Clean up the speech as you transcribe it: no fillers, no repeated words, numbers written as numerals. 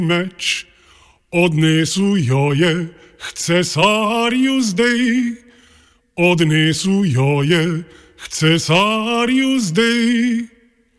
meč, odnesu jo je k cesarju zdaj, odnesu jo je k cesarju zdaj.